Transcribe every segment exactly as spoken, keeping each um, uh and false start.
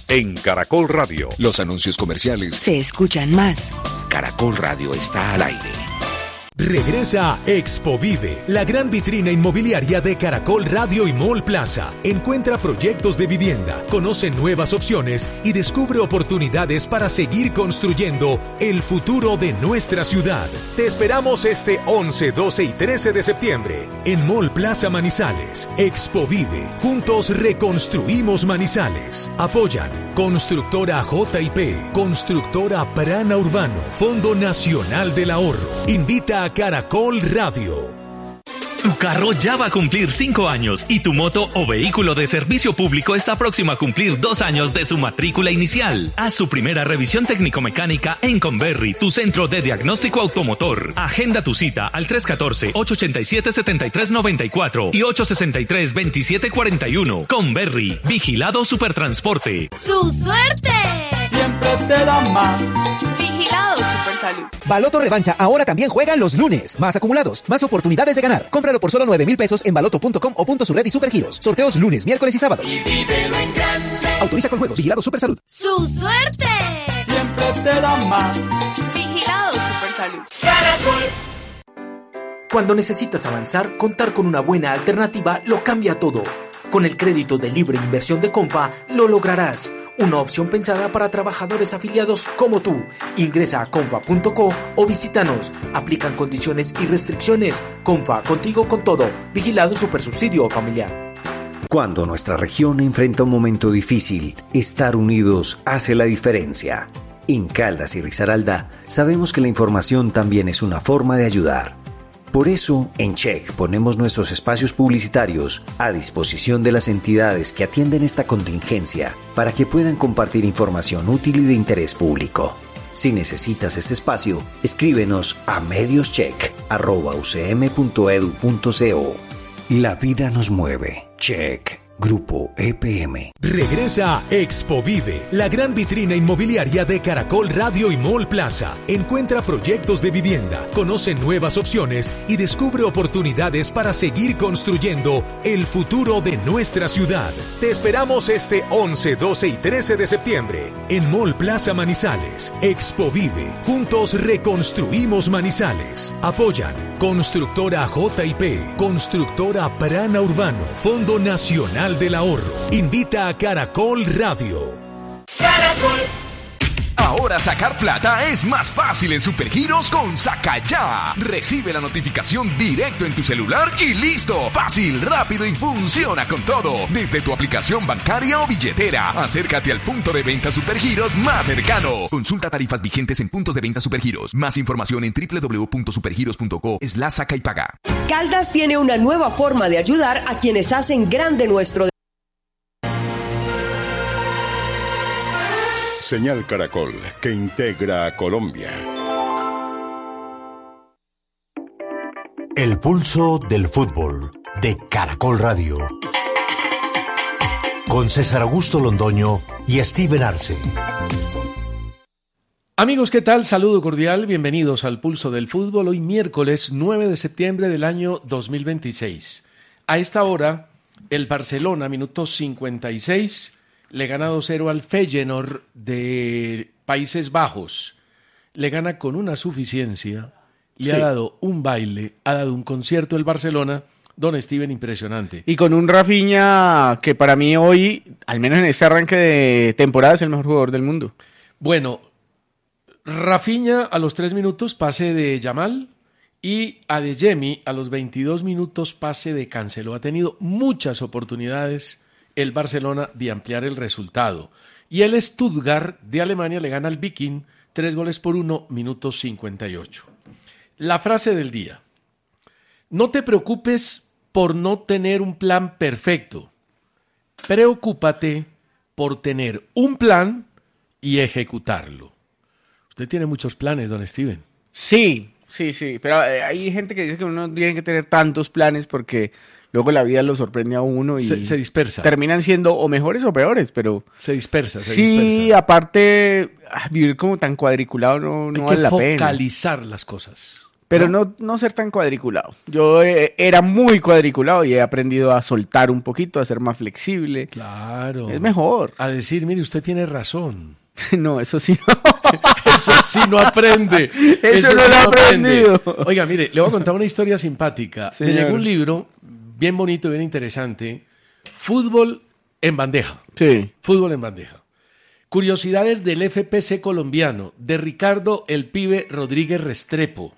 en Caracol Radio. Los anuncios comerciales se escuchan más. Caracol Radio está al aire. Regresa Expo Vive, la gran vitrina inmobiliaria de Caracol Radio y Mall Plaza. Encuentra proyectos de vivienda, conoce nuevas opciones y descubre oportunidades para seguir construyendo el futuro de nuestra ciudad. Te esperamos este once, doce y trece de septiembre en Mall Plaza Manizales. Expo Vive, juntos reconstruimos Manizales. Apoyan Constructora J y P, Constructora Prana Urbano, Fondo Nacional del Ahorro. Invita a Caracol Radio. Tu carro ya va a cumplir cinco años y tu moto o vehículo de servicio público está próximo a cumplir dos años de su matrícula inicial. Haz su primera revisión técnico-mecánica en Converri, tu centro de diagnóstico automotor. Agenda tu cita al tres uno cuatro, ocho ocho siete, siete tres nueve cuatro y ocho seis tres, dos siete cuatro uno. Converri, Vigilado Supertransporte. ¡Su suerte! Siempre te da más. Vigilado Supersalud. Baloto Revancha ahora también juega los lunes. Más acumulados, más oportunidades de ganar. Cómpralo por solo nueve mil pesos en baloto punto com o punto su red y Supergiros. Sorteos lunes, miércoles y sábados. Y vívelo en grande. Autoriza con juegos. Vigilado Supersalud. ¡Su suerte! Siempre te da más. Vigilado Supersalud. Caracol. Cuando necesitas avanzar, contar con una buena alternativa lo cambia todo. Con el crédito de libre inversión de Comfa, lo lograrás. Una opción pensada para trabajadores afiliados como tú. Ingresa a comfa punto co o visítanos. Aplican condiciones y restricciones. Comfa, contigo con todo. Vigilado Supersubsidio Familiar. Cuando nuestra región enfrenta un momento difícil, estar unidos hace la diferencia. En Caldas y Risaralda, sabemos que la información también es una forma de ayudar. Por eso, en Check ponemos nuestros espacios publicitarios a disposición de las entidades que atienden esta contingencia para que puedan compartir información útil y de interés público. Si necesitas este espacio, escríbenos a medioscheck arroba u c m punto e d u punto co. La vida nos mueve. Check. Grupo E P M. Regresa Expo Vive, la gran vitrina inmobiliaria de Caracol Radio y Mall Plaza. Encuentra proyectos de vivienda, conoce nuevas opciones y descubre oportunidades para seguir construyendo el futuro de nuestra ciudad. Te esperamos este once, doce y trece de septiembre en Mall Plaza Manizales. Expo Vive, juntos reconstruimos Manizales. Apoyan Constructora J y P, Constructora Prana Urbano, Fondo Nacional del Ahorro. Invita a Caracol Radio. Caracol. Ahora sacar plata es más fácil en Supergiros con Saca Ya. Recibe la notificación directo en tu celular y listo. Fácil, rápido y funciona con todo. Desde tu aplicación bancaria o billetera. Acércate al punto de venta Supergiros más cercano. Consulta tarifas vigentes en puntos de venta Supergiros. Más información en doble u doble u doble u punto supergiros punto co slash saca y paga. Caldas tiene una nueva forma de ayudar a quienes hacen grande nuestro. Señal Caracol, que integra a Colombia. El pulso del fútbol de Caracol Radio. Con César Augusto Londoño y Steven Arce. Amigos, ¿qué tal? Saludo cordial, bienvenidos al Pulso del Fútbol, hoy miércoles nueve de septiembre del año dos mil veintiséis. A esta hora, el Barcelona, minuto cincuenta y seis, le gana dos cero al Feyenoord de Países Bajos. Le gana con una suficiencia, le sí. ha dado un baile, ha dado un concierto el Barcelona, don Steven, impresionante. Y con un Rafinha que para mí hoy, al menos en este arranque de temporada, es el mejor jugador del mundo. Bueno, Rafinha a los tres minutos, pase de Yamal, y Adeyemi a los veintidós minutos, pase de Cancelo. Ha tenido muchas oportunidades el Barcelona de ampliar el resultado. Y el Stuttgart de Alemania le gana al Viking tres goles por uno, minuto cincuenta y ocho. La frase del día: no te preocupes por no tener un plan perfecto. Preocúpate por tener un plan y ejecutarlo. Usted tiene muchos planes, don Steven. Sí, sí, sí, pero hay gente que dice que uno tiene que tener tantos planes porque luego la vida lo sorprende a uno y se, se dispersa. Terminan siendo o mejores o peores, pero se dispersa, se sí, dispersa. Aparte, vivir como tan cuadriculado no, no vale la pena. Hay que focalizar las cosas. Pero no, no ser tan cuadriculado. Yo eh, era muy cuadriculado y he aprendido a soltar un poquito, a ser más flexible. Claro. Es mejor. A decir, mire, usted tiene razón. No, eso sí no. Eso sí no aprende. Eso, eso no sí lo he aprendido. Aprende. Oiga, mire, le voy a contar una historia simpática. Señor. Me llegó un libro bien bonito, bien interesante. Fútbol en bandeja. Sí. Fútbol en bandeja. Curiosidades del F P C colombiano, de Ricardo el Pibe Rodríguez Restrepo.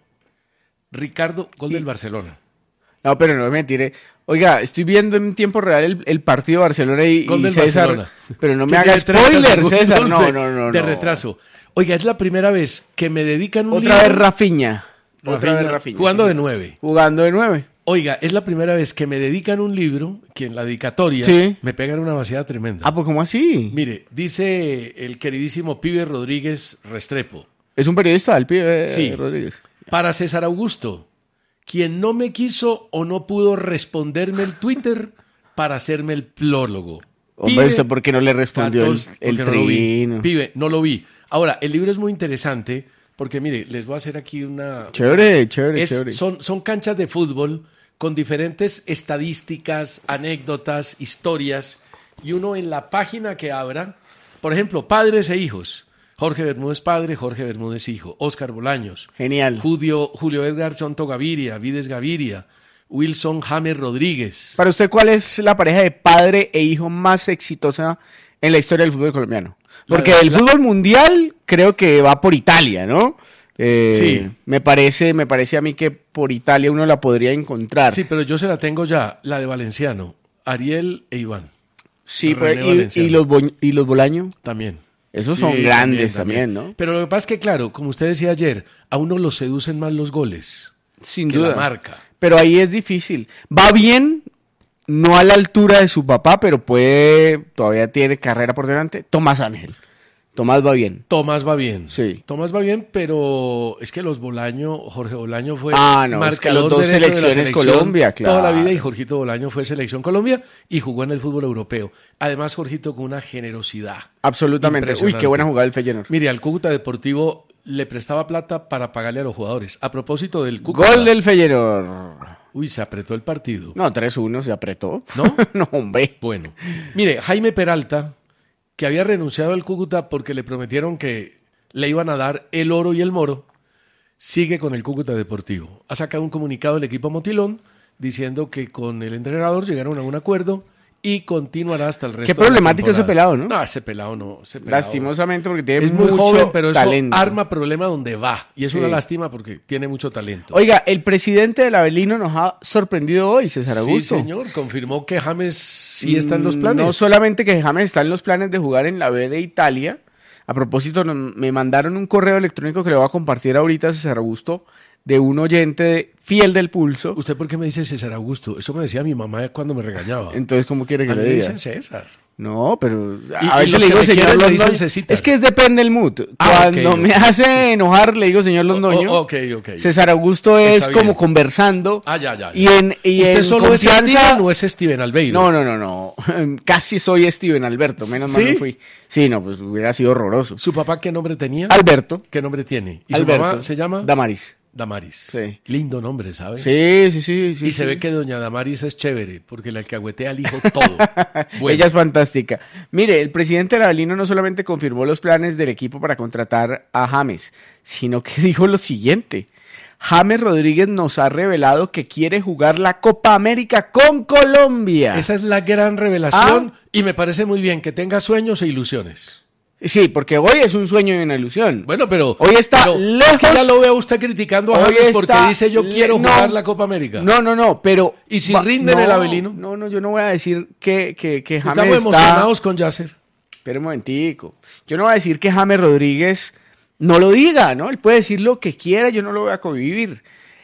Ricardo, gol del Barcelona. No, pero no me mentire. Oiga, estoy viendo en tiempo real el, el partido Barcelona y, gol y del César. Barcelona. Pero no me haga spoiler, César. No, de, no, no. De no. retraso. Oiga, es la primera vez que me dedican un Otra libro. vez Rafinha. Rafinha. Otra vez Rafinha. Jugando sí. de nueve. Jugando de nueve. Oiga, es la primera vez que me dedican un libro que en la dedicatoria sí. me pegan una vaciada tremenda. Ah, pues ¿cómo así? Mire, dice el queridísimo Pibe Rodríguez Restrepo. ¿Es un periodista, el Pibe sí. Rodríguez? Para César Augusto, quien no me quiso o no pudo responderme el Twitter para hacerme el plólogo. Hombre, ¿usted por qué no le respondió catorce, el, el no tribino? Pibe, no lo vi. Ahora, el libro es muy interesante porque, mire, les voy a hacer aquí una... Chévere, chévere, es, chévere. Son, son canchas de fútbol con diferentes estadísticas, anécdotas, historias, y uno en la página que abra, por ejemplo, padres e hijos. Jorge Bermúdez padre, Jorge Bermúdez hijo, Óscar Bolaños. Genial. Julio, Julio Edgar Chonto Gaviria, Vides Gaviria, Wilson James Rodríguez. Para usted, ¿cuál es la pareja de padre e hijo más exitosa en la historia del fútbol colombiano? Porque la, el la... fútbol mundial creo que va por Italia, ¿no? Eh, sí. Me parece, me parece a mí que por Italia uno la podría encontrar. Sí, pero yo se la tengo ya, la de Valenciano, Ariel e Iván. Sí, pues, y, y, los Bo, y los Bolaño. También. Esos sí, son grandes también, también, ¿no? Pero lo que pasa es que, claro, como usted decía ayer, a uno los seducen más los goles. Sin que duda. La marca. Pero ahí es difícil. Va bien, no a la altura de su papá, pero puede, todavía tiene carrera por delante. Tomás Ángel. Tomás va bien. Tomás va bien. Sí. Tomás va bien, pero es que los Bolaño, Jorge Bolaño fue ah, no, marcador es que los dos selecciones de la selección Colombia, claro. Toda la vida, y Jorgito Bolaño fue selección Colombia y jugó en el fútbol europeo. Además, Jorgito con una generosidad. Absolutamente. Uy, qué buena jugada el Feyenoord. Mire, al Cúcuta Deportivo le prestaba plata para pagarle a los jugadores. A propósito del Cúcuta. Gol del Feyenoord. Uy, se apretó el partido. No, tres uno se apretó. ¿No? No, hombre. Bueno, mire, Jaime Peralta, que había renunciado al Cúcuta porque le prometieron que le iban a dar el oro y el moro, sigue con el Cúcuta Deportivo. Ha sacado un comunicado del equipo Motilón diciendo que con el entrenador llegaron a un acuerdo y continuará hasta el resto. Qué problemático ese pelado, ¿no? No, ese pelado no. Ese pelado, lastimosamente porque tiene es mucho muy joven, pero talento. Eso arma problema donde va. Y es sí. una lástima porque tiene mucho talento. Oiga, el presidente del Avelino nos ha sorprendido hoy, César Augusto. Sí, señor. Confirmó que James sí está en los planes. No solamente que James está en los planes de jugar en la B de Italia. A propósito, me mandaron un correo electrónico que le voy a compartir ahorita, César Augusto, de un oyente de, fiel del Pulso. ¿Usted por qué me dice César Augusto? Eso me decía mi mamá cuando me regañaba. Entonces, ¿cómo quiere que a le mí diga? Me dicen César. No, pero y, a veces y le digo señor Londoño. Es que es depende del mood. Ah, Cuando okay, me okay. hace enojar, le digo señor Londoño. Oh, okay, okay. César Augusto es como conversando. Ah, ya, ya. ya. Y en, y ¿Usted en solo confianza... es Steven o es Steven Albeiro? No, no, no, no. Casi soy Steven Alberto, menos ¿Sí? mal no fui. Sí, no, pues hubiera sido horroroso. ¿Su papá qué nombre tenía? Alberto. ¿Qué nombre tiene? ¿Y Alberto. su mamá se llama? Damaris. Damaris. Sí. Lindo nombre, ¿sabes? Sí, sí, sí. sí y se sí. ve que doña Damaris es chévere, porque la alcahuetea al hijo todo. Bueno. Ella es fantástica. Mire, el presidente del Avelino no solamente confirmó los planes del equipo para contratar a James, sino que dijo lo siguiente. James Rodríguez nos ha revelado que quiere jugar la Copa América con Colombia. Esa es la gran revelación ah. y me parece muy bien que tenga sueños e ilusiones. Sí, porque hoy es un sueño y una ilusión. Bueno, pero hoy está pero lejos. Es que ya lo veo usted criticando a James porque dice yo quiero le... jugar no, la Copa América. No, no, no, pero y si rinde en no, el Avelino. No, no, yo no voy a decir que que, que James estamos está... emocionados con Yasser. Espera un momentico. Yo no voy a decir que James Rodríguez no lo diga, ¿no? Él puede decir lo que quiera, yo no lo voy a convivir.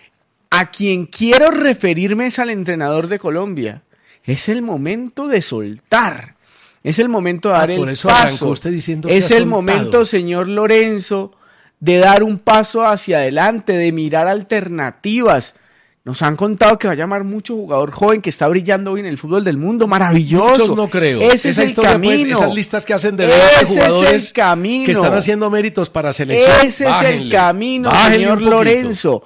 A quien quiero referirme es al entrenador de Colombia. Es el momento de soltar. Es el momento de dar ah, por el eso paso. Usted diciendo es que el soltado. momento, señor Lorenzo, de dar un paso hacia adelante, de mirar alternativas. Nos han contado que va a llamar mucho jugador joven que está brillando hoy en el fútbol del mundo. Maravilloso. Muchos no creo. Ese Esa es el historia, camino. Pues, esas listas que hacen de Ese jugadores es el camino. que están haciendo méritos para selección. Ese Bájenle, es el camino, señor Lorenzo.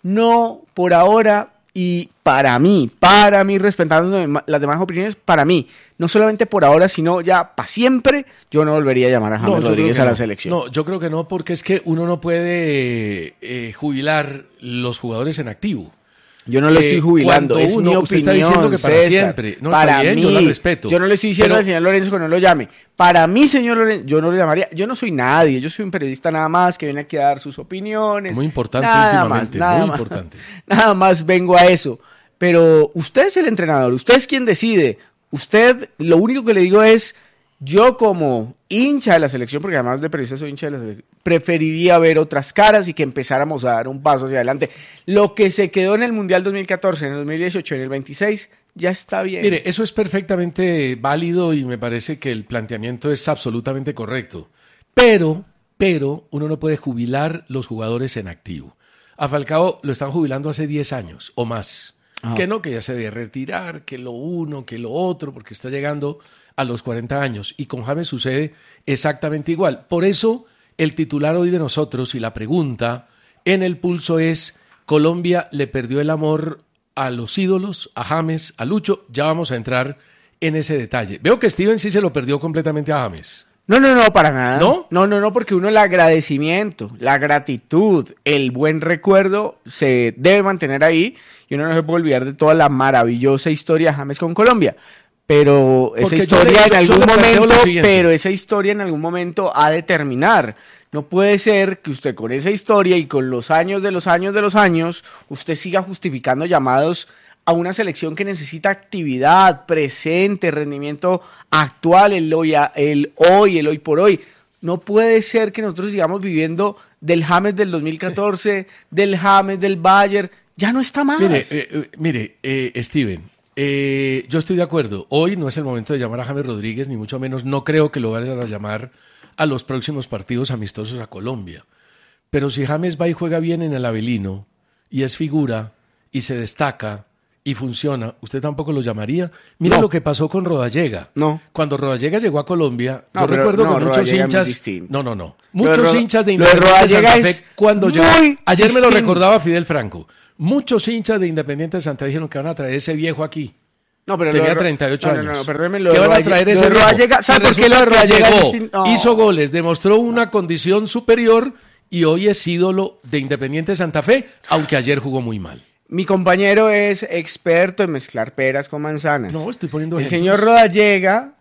no por ahora. Y para mí, para mí, respetando las demás opiniones, para mí, no solamente por ahora, sino ya para siempre, yo no volvería a llamar a James no, Rodríguez a la no. selección. No, yo creo que no, porque es que uno no puede eh, jubilar los jugadores en activo. Yo no lo estoy jubilando, es uno, mi usted opinión, está diciendo que para César, siempre. No, para está bien, mí, yo la respeto. Yo no le estoy diciendo pero, al señor Lorenzo que no lo llame. Para mí, señor Lorenzo, yo no lo llamaría. Yo no soy nadie, yo soy un periodista nada más que viene aquí a dar sus opiniones. Muy importante nada últimamente, más, nada muy más, importante. Nada más vengo a eso. Pero usted es el entrenador, usted es quien decide. Usted, lo único que le digo es, yo como hincha de la selección, porque además de periodista soy hincha de la selección, preferiría ver otras caras y que empezáramos a dar un paso hacia adelante. Lo que se quedó en el Mundial dos mil catorce, en el dos mil dieciocho, en el veintiséis, ya está bien. Mire, eso es perfectamente válido y me parece que el planteamiento es absolutamente correcto. Pero, pero, uno no puede jubilar los jugadores en activo. A Falcao lo están jubilando hace diez años o más. Ah. Que no, que ya se debe retirar, que lo uno, que lo otro, porque está llegando a los cuarenta años. Y con James sucede exactamente igual. Por eso, el titular hoy de nosotros y la pregunta en el pulso es: Colombia le perdió el amor a los ídolos, a James, a Lucho. Ya vamos a entrar en ese detalle. Veo que Steven sí se lo perdió completamente a James. No, no, no, para nada. ¿No? No, no, no, porque uno el agradecimiento, la gratitud, el buen recuerdo se debe mantener ahí y uno no se puede olvidar de toda la maravillosa historia de James con Colombia. Pero esa porque historia le, en algún momento, pero pero esa historia en algún momento ha de terminar. No puede ser que usted con esa historia y con los años de los años de los años, usted siga justificando llamados a una selección que necesita actividad, presente, rendimiento actual, el hoy, el hoy, el hoy por hoy. No puede ser que nosotros sigamos viviendo del James del dos mil catorce, del James del Bayern. Ya no está más. Mire, eh, mire eh, Steven, eh, yo estoy de acuerdo. Hoy no es el momento de llamar a James Rodríguez, ni mucho menos. No creo que lo vayan a llamar a los próximos partidos amistosos a Colombia. Pero si James va y juega bien en el Avelino, y es figura, y se destaca, y funciona, ¿usted tampoco lo llamaría? Mira no. lo que pasó con Rodallega. No. Cuando Rodallega llegó a Colombia, no, yo pero, recuerdo no, que muchos Rodallega hinchas... No, no, no. Muchos Ro- hinchas de Independiente Santa Fe, cuando llegó... Ayer distinto. me lo recordaba Fidel Franco. Muchos hinchas de Independiente Santa Fe dijeron que van a traer ese viejo aquí. No, pero Tenía lo, treinta y ocho no, años. No, no, no, perdóneme, lo ¿Qué van a Rodallega, traer ese lo viejo? Rodallega, ¿sabe por qué lo que Rodallega llegó, no. hizo goles, demostró una condición superior y hoy es ídolo de Independiente Santa Fe, aunque ayer jugó muy mal. Mi compañero es experto en mezclar peras con manzanas. No, estoy poniendo El ejemplos. señor Rodallega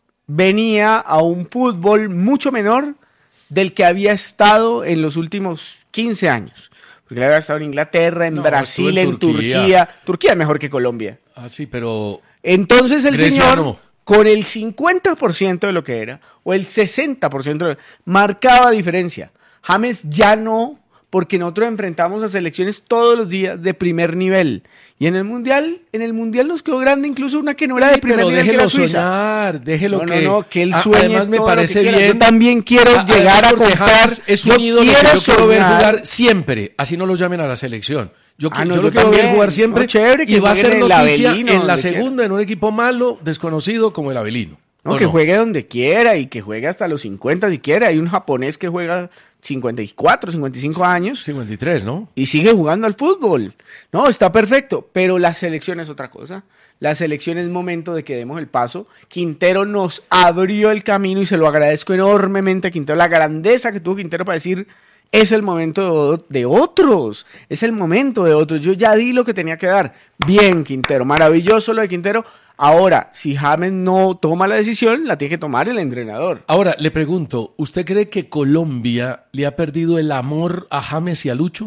venía a un fútbol mucho menor del que había estado en los últimos quince años. Porque él había estado en Inglaterra, en No, Brasil, estuvo en en Turquía. Turquía. Turquía es mejor que Colombia. Ah, sí, pero... Entonces el Grecia señor, no. con el cincuenta por ciento de lo que era, o el sesenta por ciento, de lo, marcaba diferencia. James ya no, porque nosotros enfrentamos a selecciones todos los días de primer nivel. Y en el Mundial, en el Mundial nos quedó grande incluso una que no era de Sí, primer pero nivel, que déjelo era Suiza. soñar, déjelo no, que... No, no, que él Ah, sueñe además me todo lo parece que quiera. bien. Yo también quiero Ah, llegar a porque comprar. James es yo un ídolo que quiero yo quiero ver soñar. jugar siempre, así no lo llamen a la selección. Yo, Ah, qui- no, yo yo lo quiero también. ver jugar siempre No, chévere, que y va a juegue ser en el noticia Avelino, en la donde quiera. segunda, en un equipo malo, desconocido como el Avelino. No, ¿O que no? juegue donde quiera y que juegue hasta los cincuenta si quiere. Hay un japonés que juega cincuenta y cuatro, cincuenta y cinco años. cincuenta y tres, ¿no? Y sigue jugando al fútbol. No, está perfecto. Pero la selección es otra cosa. La selección es momento de que demos el paso. Quintero nos abrió el camino y se lo agradezco enormemente a Quintero. La grandeza que tuvo Quintero para decir, es el momento de, de otros. Es el momento de otros. Yo ya di lo que tenía que dar. Bien, Quintero. Maravilloso lo de Quintero. Ahora, si James no toma la decisión, la tiene que tomar el entrenador. Ahora, le pregunto, ¿usted cree que Colombia le ha perdido el amor a James y a Lucho?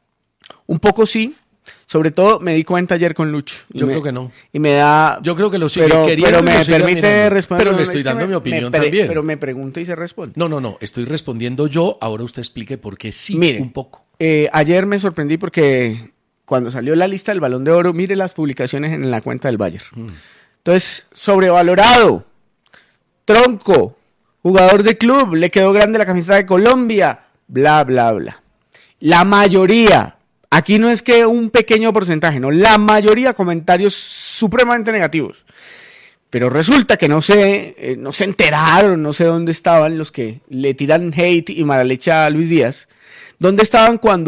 Un poco sí. Sobre todo me di cuenta ayer con Lucho. Yo me, creo que no. Y me da... Yo creo que lo sigue pero, queriendo pero y me lo sigue permite admirando. responder. Pero le Es estoy que dando me- mi opinión me pre- también. Pero me pregunta y se responde. No, no, no, estoy respondiendo yo, ahora usted explique por qué sí, Mire, un poco. Eh, ayer me sorprendí porque cuando salió la lista del Balón de Oro, mire las publicaciones en la cuenta del Bayern. Mm. Entonces, sobrevalorado, tronco, jugador de club, le quedó grande la camiseta de Colombia, bla, bla, bla. La mayoría, aquí no es que un pequeño porcentaje, no, la mayoría comentarios supremamente negativos. Pero resulta que no se, eh, no se enteraron, no sé dónde estaban los que le tiran hate y mala leche a Luis Díaz. ¿Dónde estaban cuando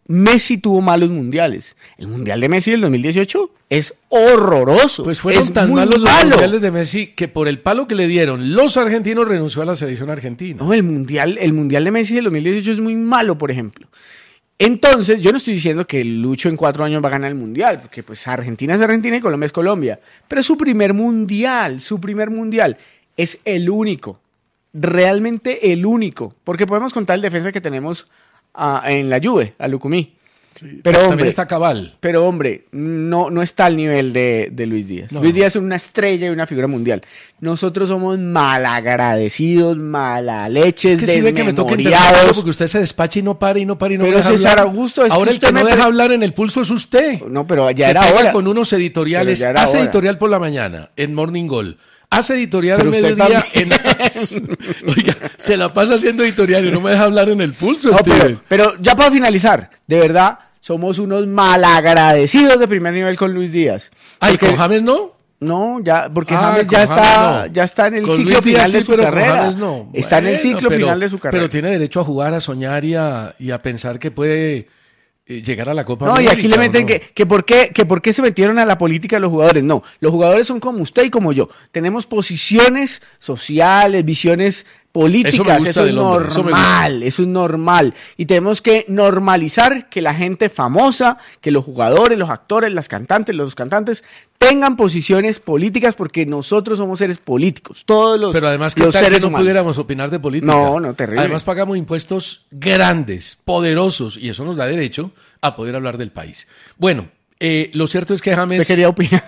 Messi tuvo malos mundiales. El mundial de Messi del dos mil dieciocho es horroroso. Pues fueron es tan muy malos los malo. mundiales de Messi que por el palo que le dieron los argentinos renunció a la selección argentina. No, el mundial, el mundial de Messi del dos mil dieciocho es muy malo, por ejemplo. Entonces, yo no estoy diciendo que Lucho en cuatro años va a ganar el mundial, porque pues Argentina es Argentina y Colombia es Colombia. Pero su primer mundial, su primer mundial es el único. Realmente el único. Porque podemos contar el defensa que tenemos uh, en la Juve, a Lucumí. Sí, pero también hombre, está Cabal. Pero hombre, no, no está al nivel de, de Luis Díaz. No. Luis Díaz es una estrella y una figura mundial. Nosotros somos malagradecidos, malaleches, Es que sí ve que me toca interrumpirlo desmemoriados. porque usted se despacha y no para y no para y no Pero me deja César hablar. Augusto, es Ahora que el que usted no me deja pre- hablar en el pulso es usted. No, pero ya se era pega hora. con unos editoriales, Pero ya era hace hora. editorial por la mañana en Morning Goal. Hace editorial Pero al usted mediodía en también. As. Oiga, se la pasa haciendo editorial y no me deja hablar en el pulso, No, Steven. pero, pero ya para finalizar, de verdad, somos unos malagradecidos de primer nivel con Luis Díaz. Ay, Porque- ¿con James no? No, ya, porque Ah, James con ya James está, no. ya está en el Con ciclo Luis Díaz final de sí, su pero con carrera. James no. Está en el Bueno, ciclo pero- final de su carrera. Pero tiene derecho a jugar, a soñar y a, y a pensar que puede eh, llegar a la Copa No, y América, aquí le ¿o meten no? que, que, por qué, que por qué se metieron a la política los jugadores. No, los jugadores son como usted y como yo. Tenemos posiciones sociales, visiones políticas, Eso me gusta eso es del hombre, eso me normal, eso es normal. Y tenemos que normalizar que la gente famosa, que los jugadores, los actores, las cantantes, los cantantes, tengan posiciones políticas porque nosotros somos seres políticos. Todos los, Pero además que los tal que seres no humanos. pudiéramos opinar de política. No, no, terrible. Además pagamos impuestos grandes, poderosos, y eso nos da derecho a poder hablar del país. Bueno, eh, lo cierto es que James... Usted quería opinar.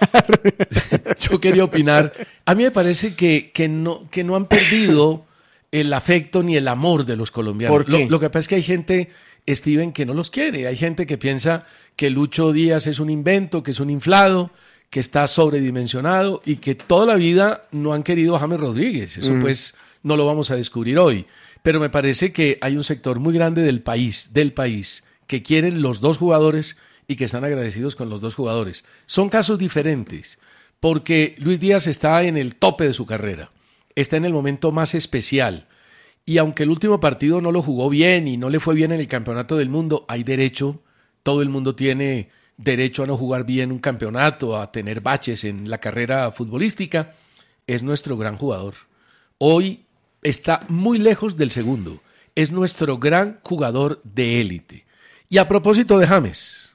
Yo quería opinar. A mí me parece que, que, no, que no han perdido el afecto ni el amor de los colombianos. ¿Por qué? Lo, lo que pasa es que hay gente, Steven, que no los quiere. Hay gente que piensa que Lucho Díaz es un invento, que es un inflado, que está sobredimensionado y que toda la vida no han querido a James Rodríguez. Eso Mm. pues no lo vamos a descubrir hoy. Pero me parece que hay un sector muy grande del país, del país, que quieren los dos jugadores y que están agradecidos con los dos jugadores. Son casos diferentes, porque Luis Díaz está en el tope de su carrera, está en el momento más especial, y aunque el último partido no lo jugó bien y no le fue bien en el Campeonato del Mundo, hay derecho, todo el mundo tiene derecho a no jugar bien un campeonato, a tener baches en la carrera futbolística, es nuestro gran jugador. Hoy está muy lejos del segundo, es nuestro gran jugador de élite. Y a propósito de James,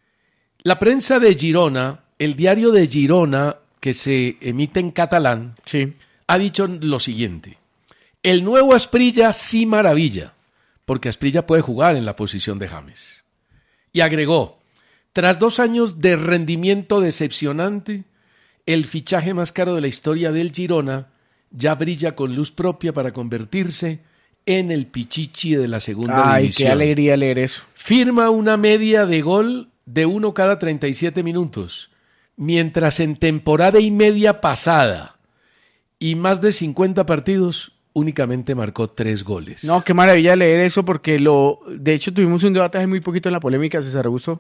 la prensa de Girona, el diario de Girona, que se emite en catalán, sí. ha dicho lo siguiente: el nuevo Asprilla sí maravilla, porque Asprilla puede jugar en la posición de James. Y agregó: tras dos años de rendimiento decepcionante, el fichaje más caro de la historia del Girona ya brilla con luz propia para convertirse en el pichichi de la segunda Ay, división. qué alegría leer eso. Firma una media de gol de uno cada treinta y siete minutos, mientras en temporada y media pasada y más de cincuenta partidos únicamente marcó tres goles. No, qué maravilla leer eso porque lo, de hecho tuvimos un debate hace muy poquito en la polémica, César Augusto,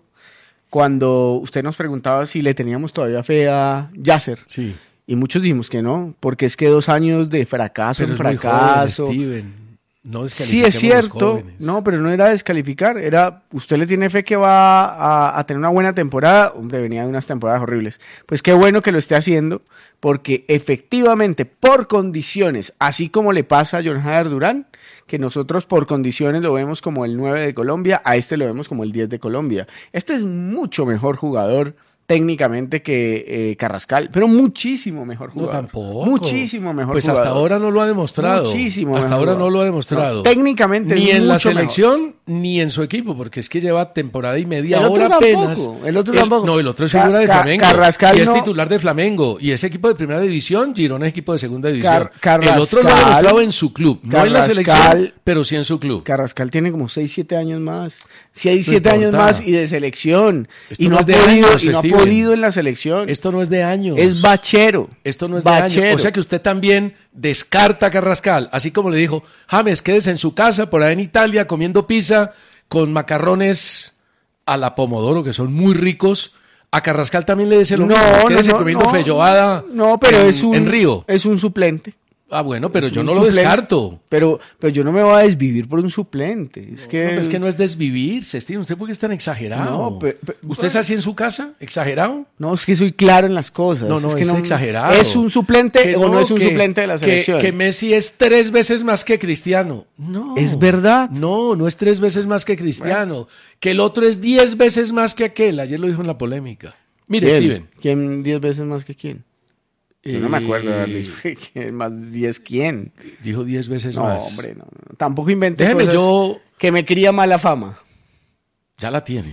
cuando usted nos preguntaba si le teníamos todavía fe a Yasser. Sí. Y muchos dijimos que no, porque es que dos años de fracaso Pero en es muy fracaso. joven, Steven. No Sí, descalifiquemos es cierto. los jóvenes. No, pero no era descalificar. Era, usted le tiene fe que va a, a tener una buena temporada. Hombre, venía de unas temporadas horribles. Pues qué bueno que lo esté haciendo, porque efectivamente, por condiciones, así como le pasa a John Jader Durán, que nosotros por condiciones lo vemos como el nueve de Colombia, a este lo vemos como el diez de Colombia. Este es mucho mejor jugador técnicamente que eh, Carrascal, pero muchísimo mejor No, jugador. tampoco. Muchísimo mejor Pues jugador. hasta ahora no lo ha demostrado. Muchísimo Hasta mejor ahora no jugador. lo ha demostrado. No, técnicamente ni es en la mucho mejor. selección ni en su equipo, porque es que lleva temporada y media El otro ahora tampoco, apenas. el otro tampoco. No, el otro es Ca- figura de Ca- Flamengo. Carrascal y es no- titular de Flamengo. Y ese equipo de primera división, Girona es equipo de segunda división. Car- el otro lo ha Carrascal- demostrado en su club. No en la Carrascal- selección, pero sí en su club. Carrascal tiene como seis, siete años más. seis, No siete años importa. más y de selección. Esto Y no, no ha es de podido, años, y no ha Steven. podido en la selección. Esto no es de años. Es bachero. Esto no es de Bachero. años. O sea que usted también descarta a Carrascal, así como le dijo, James, quédese en su casa, por ahí en Italia, comiendo pizza con macarrones a la pomodoro, que son muy ricos. A Carrascal también le dice lo No, mismo, no, quédese no, comiendo no. feijoada No, pero en, es un, en Río. es un suplente. Ah, bueno, pero es yo un no lo suplente, descarto. Pero, pero yo no me voy a desvivir por un suplente. Es que, No, pero es que no es desvivirse, Steven. ¿Usted por qué es tan exagerado? No, pe- pe- ¿Usted es así en su casa? ¿Exagerado? No, es que soy claro en las cosas. No, no, es, que es no, exagerado. ¿Es un suplente Que o no es un que- suplente de la que- selección? Que, Messi es tres veces más que Cristiano. No. ¿Es verdad? No, no es tres veces más que Cristiano. Que el otro es diez veces más que aquel. Ayer lo dijo en la polémica. Mire, ¿Quién? Steven. ¿Quién diez veces más que quién? Yo no me acuerdo de haber Eh, dicho que más diez quién. Dijo diez veces No, más. hombre, no, no. Tampoco inventé Déjeme cosas yo- que me quería mala fama. Ya la tiene.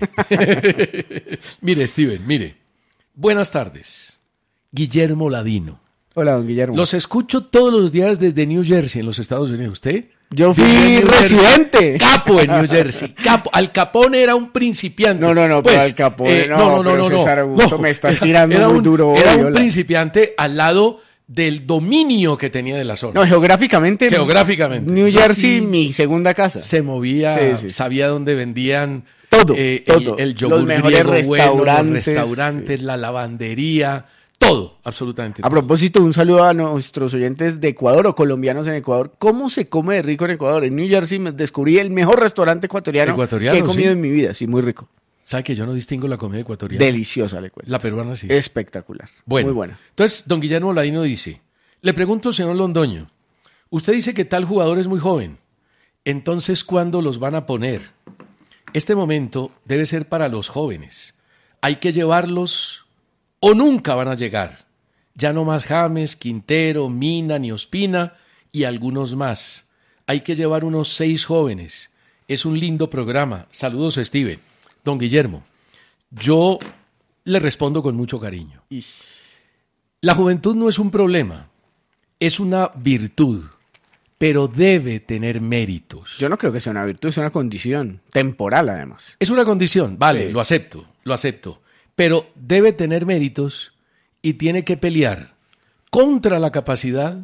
Mire, Steven, mire. Buenas tardes. Guillermo Ladino. Hola, don Guillermo. Los escucho todos los días desde New Jersey, en los Estados Unidos. ¿Usted? Yo fui Vivió en New residente. Jersey. Capo en New Jersey. Capo. Al Capone era un principiante. No, no, no, Pues, pero Al Capone, eh, no, no, no, pero no, no, César Augusto, no. me estás Era- tirando era muy un, duro hoy, Era un hola. principiante al lado del dominio que tenía de la zona. No, geográficamente. Geográficamente. New Eso Jersey, sí, mi segunda casa. se movía, Sí, sí. sabía dónde vendían Todo, eh, todo. el, el yogur Los mejores griego bueno, los restaurantes, restaurantes, la lavandería, todo, absolutamente A todo. propósito, un saludo a nuestros oyentes de Ecuador o colombianos en Ecuador. ¿Cómo se come de rico en Ecuador? En New Jersey me descubrí el mejor restaurante ecuatoriano, Ecuatoriano, que he comido sí. en mi vida. Sí, muy rico. ¿Sabe que yo no distingo la comida ecuatoriana? Deliciosa, le cuento. La peruana sí. Espectacular. Bueno, Muy buena. Entonces, don Guillermo Ladino dice, le pregunto, señor Londoño, usted dice que tal jugador es muy joven. Entonces, ¿cuándo los van a poner? Este momento debe ser para los jóvenes. Hay que llevarlos o nunca van a llegar. Ya no más James, Quintero, Mina, ni Ospina y algunos más. Hay que llevar unos seis jóvenes. Es un lindo programa. Saludos, Steven. Don Guillermo, yo le respondo con mucho cariño. La juventud no es un problema, es una virtud, pero debe tener méritos. Yo no creo que sea una virtud, es una condición temporal, además. Es una condición, vale, Sí. lo acepto, lo acepto, pero debe tener méritos y tiene que pelear contra la capacidad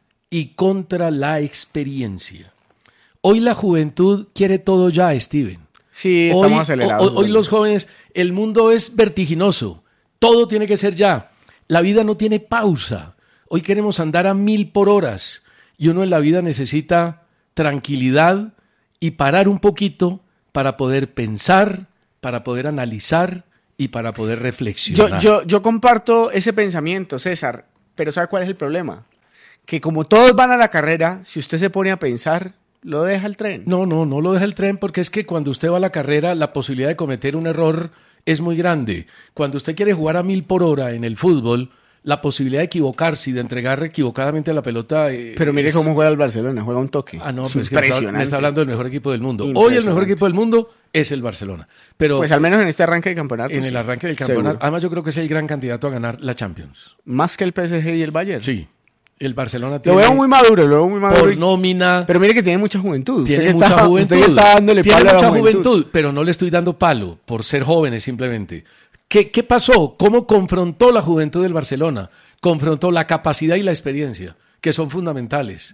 y contra la experiencia. Hoy la juventud quiere todo ya, Steven. Sí, Hoy, estamos acelerados. hoy- hoy los jóvenes, el mundo es vertiginoso, todo tiene que ser ya. La vida no tiene pausa. Hoy queremos andar a mil por horas y uno en la vida necesita tranquilidad y parar un poquito para poder pensar, para poder analizar y para poder Yo, reflexionar. yo, yo comparto ese pensamiento, César, pero ¿sabe cuál es el problema? Que como todos van a la carrera, si usted se pone a pensar, lo deja el tren. No, no, no lo deja el tren porque es que cuando usted va a la carrera la posibilidad de cometer un error es muy grande. Cuando usted quiere jugar a mil por hora en el fútbol, la posibilidad de equivocarse y de entregar equivocadamente la pelota... eh, Pero mire es- cómo juega el Barcelona, juega un toque. Ah, no, Es pero es que me está, impresionante. me está hablando del mejor equipo del mundo. Hoy el Impresionante. mejor equipo del mundo es el Barcelona. Pero Pues al menos en este arranque de campeonato. en sí. el arranque del campeonato, Seguro. además yo creo que es el gran candidato a ganar la Champions. Más que el P S G y el Bayern. Sí, el Barcelona Lo tiene... veo muy maduro, lo veo muy maduro. por y- nómina... Pero mire que tiene mucha juventud. Usted Tiene que mucha está, juventud. Usted que está dándole Tiene palo a la mucha juventud. juventud, pero no le estoy dando palo por ser jóvenes simplemente. ¿Qué, ¿Qué pasó? ¿Cómo confrontó la juventud del Barcelona? Confrontó la capacidad y la experiencia, que son fundamentales.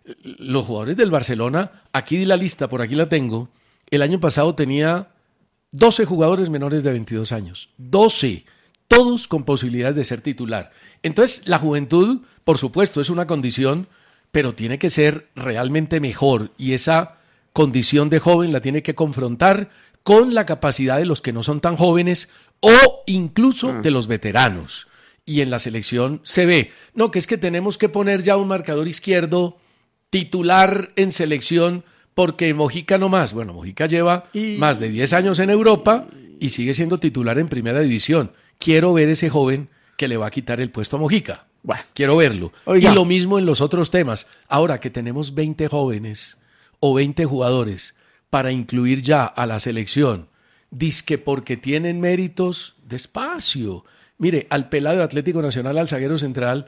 Los jugadores del Barcelona, aquí di la lista, por aquí la tengo, el año pasado tenía doce jugadores menores de veintidós años. doce. Todos con posibilidades de ser titular. Entonces, la juventud, por supuesto, es una condición, pero tiene que ser realmente mejor. Y esa condición de joven la tiene que confrontar con la capacidad de los que no son tan jóvenes o incluso de los veteranos. Y en la selección se ve, no, que es que tenemos que poner ya un marcador izquierdo titular en selección porque Mojica no más. Bueno, Mojica lleva Y- más de diez años en Europa y sigue siendo titular en primera división. Quiero ver ese joven que le va a quitar el puesto a Mojica. Bueno. Quiero verlo. Oiga. Y lo mismo en los otros temas. Ahora que tenemos veinte jóvenes o veinte jugadores para incluir ya a la selección, dizque porque tienen méritos, despacio. Mire, al pelado de Atlético Nacional, al zaguero central,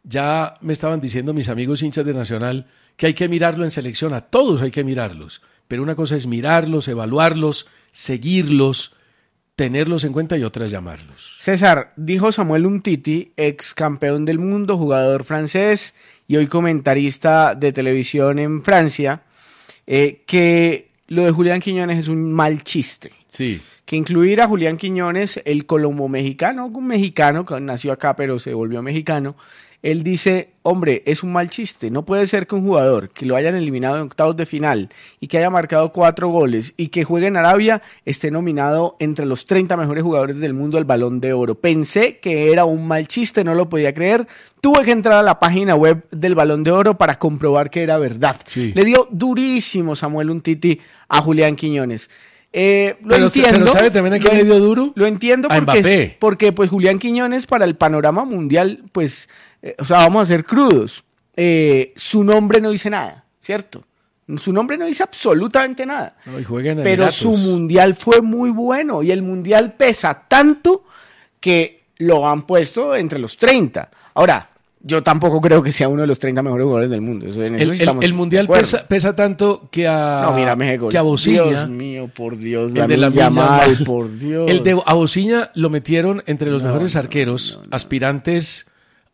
ya me estaban diciendo mis amigos hinchas de Nacional que hay que mirarlo en selección, a todos hay que mirarlos. Pero una cosa es mirarlos, evaluarlos, seguirlos, tenerlos en cuenta y otra es llamarlos. César, dijo Samuel Umtiti, ex campeón del mundo, jugador francés y hoy comentarista de televisión en Francia, eh, que lo de Julián Quiñones es un mal chiste. Sí. Que incluir a Julián Quiñones, el colombo mexicano, un mexicano que nació acá pero se volvió mexicano, él dice, hombre, es un mal chiste, no puede ser que un jugador que lo hayan eliminado en octavos de final y que haya marcado cuatro goles y que juegue en Arabia esté nominado entre los treinta mejores jugadores del mundo al Balón de Oro. Pensé que era un mal chiste, no lo podía creer, tuve que entrar a la página web del Balón de Oro para comprobar que era verdad. Sí. Le dio durísimo Samuel Umtiti a Julián Quiñones. Eh, lo pero, entiendo. Pero ¿sabe también a quién le dio duro? Lo entiendo porque, porque pues Julián Quiñones para el panorama mundial, pues, eh, o sea, vamos a ser crudos. Eh, su nombre no dice nada, ¿cierto? Su nombre no dice absolutamente nada. No, y juega en pero Emiratos. Su mundial fue muy bueno y el mundial pesa tanto que lo han puesto entre los treinta. Ahora, yo tampoco creo que sea uno de los treinta mejores jugadores del mundo. Eso, en eso el, el, el mundial pesa, pesa tanto que a, no, mira, México, que a Bociña. Dios mío, por Dios. El de la Yamal, por Dios. El de a Bociña lo metieron entre los no, mejores no, arqueros, no, no, no. aspirantes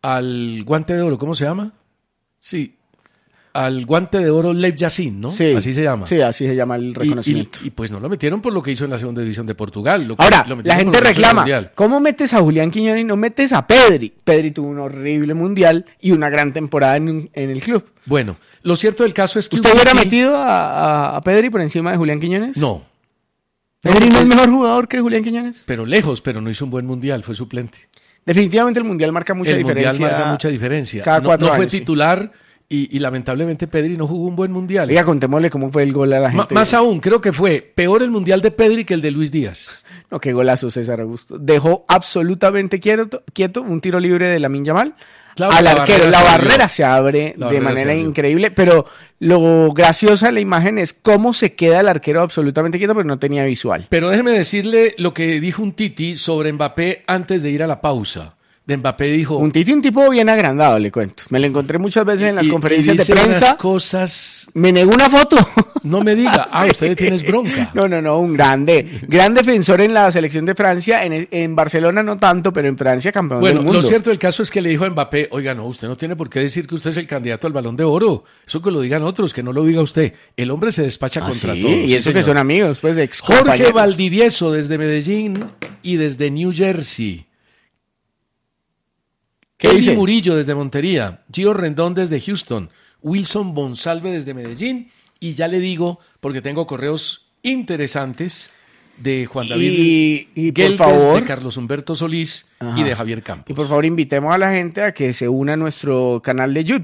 al guante de oro. ¿Cómo se llama? Sí. Al guante de oro Lev Yassin, ¿no? Sí, así se llama. Sí, así se llama el reconocimiento. Y, y, y pues no lo metieron por lo que hizo en la segunda división de Portugal. Lo que, Ahora, lo la gente reclama, ¿cómo metes a Julián Quiñones y no metes a Pedri? Pedri tuvo un horrible mundial y una gran temporada en, en el club. Bueno, lo cierto del caso es que... ¿Usted hubiera metido a, a, a Pedri por encima de Julián Quiñones? No. ¿Pedri no es mejor jugador que Julián Quiñones? Pero lejos, pero no hizo un buen mundial, fue suplente. Definitivamente el mundial marca mucha el diferencia. El mundial marca mucha diferencia. Cada cuatro no, no fue años, titular... Sí. Y, y lamentablemente Pedri no jugó un buen mundial. Oiga, contémosle cómo fue el gol a la gente. M- más aún, creo que fue peor el mundial de Pedri que el de Luis Díaz. No, qué golazo César Augusto. Dejó absolutamente quieto, quieto un tiro libre de Lamine Yamal claro, al la arquero. Barrera la barrera se abre la de manera increíble, pero lo graciosa de la imagen es cómo se queda el arquero absolutamente quieto, pero no tenía visual. Pero déjeme decirle lo que dijo un Titi sobre Mbappé antes de ir a la pausa. De Mbappé dijo... Un Titi, un tipo bien agrandado, le cuento. Me lo encontré muchas veces en las y, conferencias y dice de prensa. Unas cosas... Me negó una foto. No me diga. Ah, sí. Usted tienes bronca. No, no, no, un grande. Gran defensor en la selección de Francia. En, en Barcelona no tanto, pero en Francia campeón bueno, del mundo. Lo cierto del caso es que le dijo a Mbappé, oiga, no, usted no tiene por qué decir que usted es el candidato al Balón de Oro. Eso que lo digan otros, que no lo diga usted. El hombre se despacha ah, contra sí, todos. Y sí, eso señor. que son amigos, pues, ex Jorge Valdivieso desde Medellín y desde New Jersey. Kelly Murillo desde Montería, Gio Rendón desde Houston, Wilson Bonsalve desde Medellín, y ya le digo, porque tengo correos interesantes de Juan David y, y por Geldes, favor, de Carlos Humberto Solís Ajá. y de Javier Campos. Y por favor invitemos a la gente a que se una a nuestro canal de YouTube.